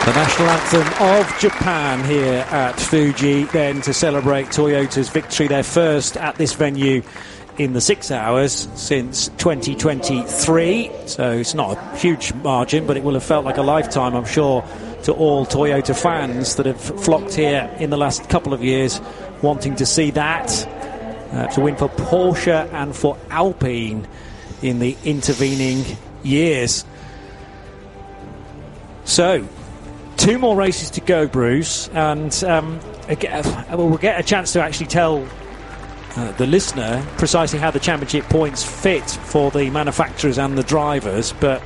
The national anthem of Japan here at Fuji, then to celebrate Toyota's victory, their first at this venue in the 6 hours since 2023. So it's not a huge margin, but it will have felt like a lifetime, I'm sure, to all Toyota fans that have flocked here in the last couple of years, wanting to see that, to win for Porsche and for Alpine in the intervening years. So, 2 more races to go, Bruce, and we'll get a chance to actually tell the listener precisely how the championship points fit for the manufacturers and the drivers, but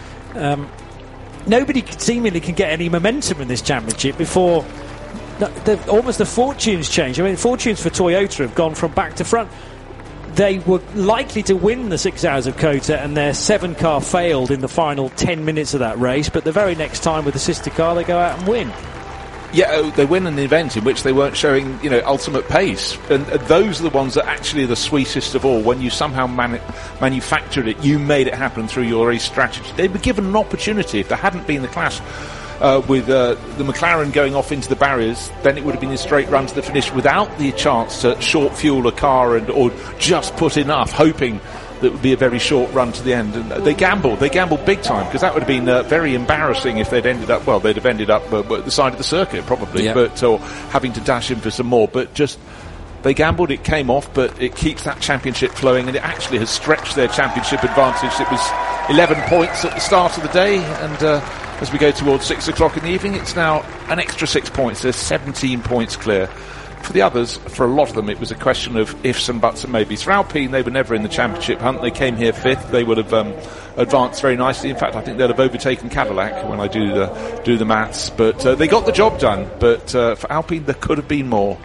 nobody seemingly can get any momentum in this championship before almost the fortunes change. I mean, fortunes for Toyota have gone from back to front. They were likely to win the 6 hours of COTA, and their 7 car failed in the final 10 minutes of that race, but the very next time with the sister car they go out and win. Yeah, they win an event in which they weren't showing, ultimate pace. And those are the ones that actually are the sweetest of all. When you somehow manufactured it, you made it happen through your race strategy. They were given an opportunity. If there hadn't been the clash with the McLaren going off into the barriers, then it would have been a straight run to the finish without the chance to short fuel a car or just put enough, hoping that would be a very short run to the end. And they gambled big time, because that would have been very embarrassing if they'd ended up at the side of the circuit probably, yeah. or having to dash in for some more. But just they gambled, it came off, but it keeps that championship flowing, and it actually has stretched their championship advantage. It was 11 points at the start of the day, and as we go towards 6 o'clock in the evening, it's now an extra 6 points. There's 17 points clear. For the others, for a lot of them, it was a question of ifs and buts and maybes. For Alpine, they were never in the championship hunt. They came here 5th. They would have advanced very nicely. In fact, I think they'd have overtaken Cadillac when I do the maths. But they got the job done. But for Alpine, there could have been more.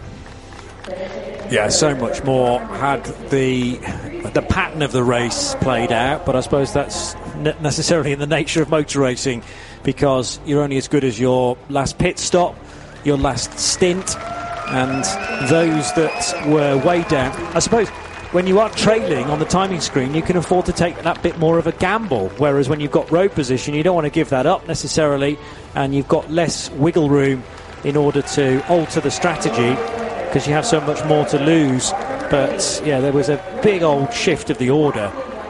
Yeah, so much more had the pattern of the race played out, but I suppose that's not necessarily in the nature of motor racing, because you're only as good as your last pit stop, your last stint, and those that were way down. I suppose when you are trailing on the timing screen, you can afford to take that bit more of a gamble, whereas when you've got road position, you don't want to give that up necessarily, and you've got less wiggle room in order to alter the strategy, because you have so much more to lose. But yeah, there was a big old shift of the order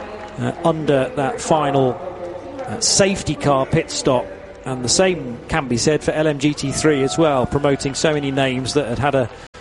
under that final safety car pit stop, and the same can be said for LMGT3 as well, promoting so many names that had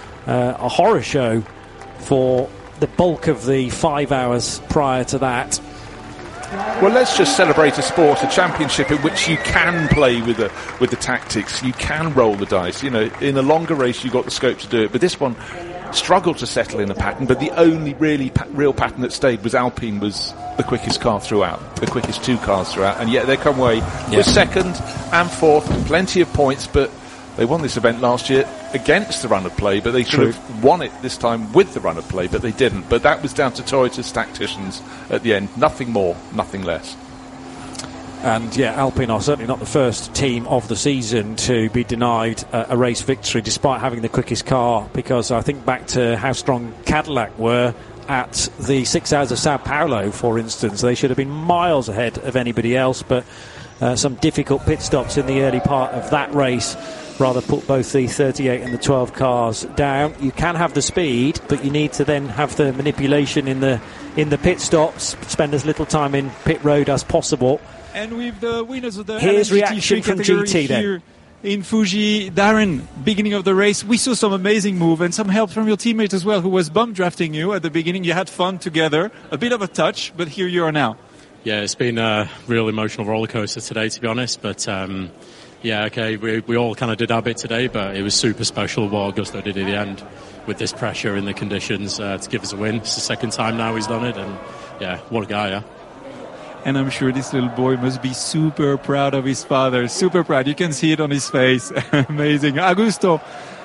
a horror show for the bulk of the 5 hours prior to that. Well, let's just celebrate a sport, a championship in which you can play with the tactics. You can roll the dice. In a longer race, you've got the scope to do it. But this one struggled to settle in a pattern. But the only real pattern that stayed was Alpine was the quickest car throughout, the quickest 2 cars throughout. And yet they come away with 2nd and 4th, plenty of points. But they won this event last year against the run of play, but they should have won it this time with the run of play, but they didn't. But that was down to Toyota's tacticians at the end. Nothing more, nothing less. And yeah, Alpine are certainly not the first team of the season to be denied a race victory despite having the quickest car, because I think back to how strong Cadillac were at the 6 hours of Sao Paulo, for instance. They should have been miles ahead of anybody else, but some difficult pit stops in the early part of that race rather put both the 38 and the 12 cars down. You can have the speed, but you need to then have the manipulation in the pit stops, spend as little time in pit road as possible. And with the winners of the Here's LMGT reaction from GT here then. In Fuji, Darren, beginning of the race, we saw some amazing move and some help from your teammate as well, who was bump drafting you at the beginning. You had fun together, a bit of a touch, but here you are now. Yeah, it's been a real emotional roller coaster today, to be honest, but yeah, okay, we all kind of did our bit today, but it was super special what Augusto did at the end with this pressure and the conditions to give us a win. It's the 2nd time now he's done it, and yeah, what a guy, yeah. And I'm sure this little boy must be super proud of his father, super proud. You can see it on his face. Amazing. Augusto,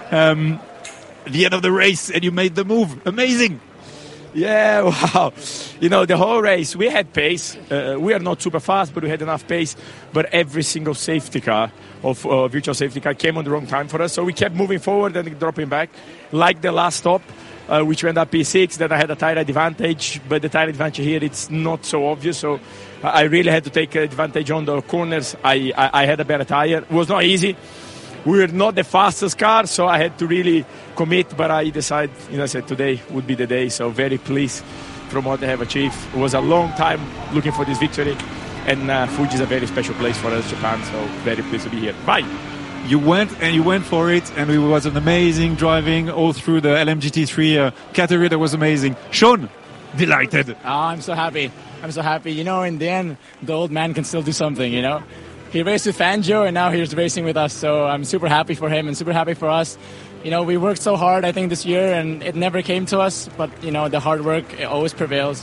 the end of the race, and you made the move. Amazing. Yeah, wow. The whole race, we had pace. We are not super fast, but we had enough pace. But every single safety car, virtual safety car, came on the wrong time for us. So we kept moving forward and dropping back. Like the last stop, which went up P6, that I had a tire advantage, but the tire advantage here, it's not so obvious. So I really had to take advantage on the corners. I had a better tire. It was not easy. We were not the fastest car, so I had to really commit, but I decided, I said today would be the day. So very pleased from what they have achieved. It was a long time looking for this victory, and Fuji is a very special place for us, Japan, so very pleased to be here. Bye! You went for it, and it was an amazing driving all through the LMGT3 category. That was amazing. Sean, delighted. I'm so happy. In the end, the old man can still do something, He raced with Fangio, and now he's racing with us, so I'm super happy for him and super happy for us. We worked so hard, I think, this year, and it never came to us, but, the hard work, it always prevails.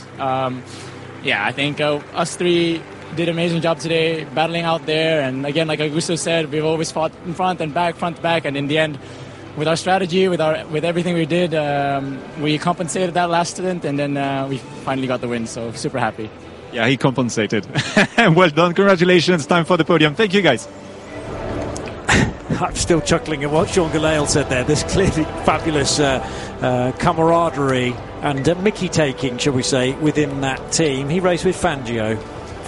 I think us three did an amazing job today, battling out there, and again, like Augusto said, we've always fought in front to back, and in the end, with our strategy, with everything we did, we compensated that last stint, and then we finally got the win, so super happy. Yeah, he compensated. Well done, congratulations, time for the podium. Thank you, guys. I'm still chuckling at what Sean Gelael said there. There's clearly fabulous camaraderie and Mickey taking, shall we say, within that team. He raced with Fangio.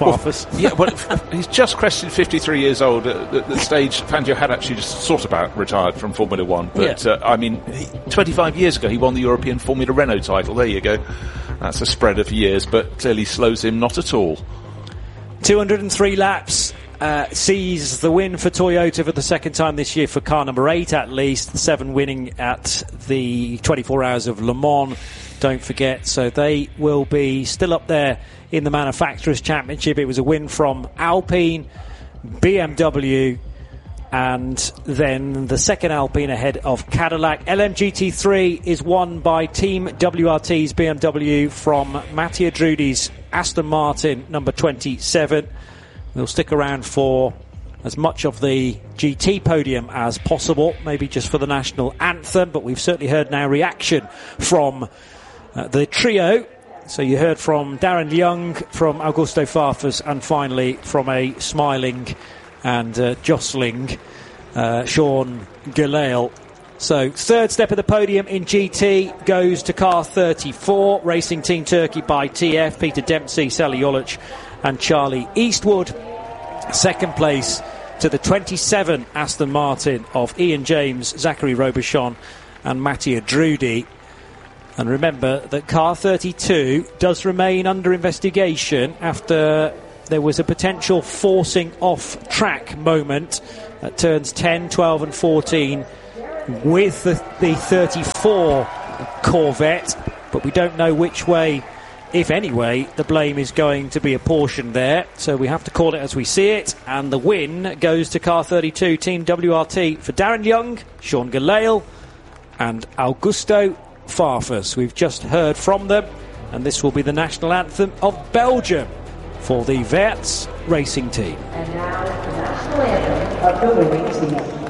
He's just crested 53 years old. At the stage, Fangio had actually just sort about retired from Formula One. But, 25 years ago, he won the European Formula Renault title. There you go. That's a spread of years, but clearly slows him not at all. 203 laps. Sees the win for Toyota for the second time this year for car number 8 at least, 7 winning at the 24 Hours of Le Mans, don't forget, so they will be still up there in the Manufacturers' Championship. It was a win from Alpine, BMW, and then the second Alpine ahead of Cadillac. LMGT3 is won by Team WRT's BMW from Mattia Drudi's Aston Martin number 27. We'll stick around for as much of the GT podium as possible, maybe just for the national anthem, but we've certainly heard now reaction from the trio. So you heard from Darren Young, from Augusto Farfus, and finally from a smiling and jostling Sean Gelael. So third step of the podium in GT goes to car 34, Racing Team Turkey by TF, Peter Dempsey, Sally Jolic and Charlie Eastwood. Second place to the 27 Aston Martin of Ian James, Zachary Robichon and Mattia Drudi. And remember that car 32 does remain under investigation after there was a potential forcing off track moment at turns 10, 12 and 14 with the 34 Corvette, but we don't know which way, if any way, the blame is going to be apportioned there. So we have to call it as we see it. And the win goes to car 32, Team WRT, for Darren Young, Sean Gelael and Augusto Farfus. We've just heard from them, and this will be the national anthem of Belgium for the Weerts racing team. And now the national anthem of the winning team.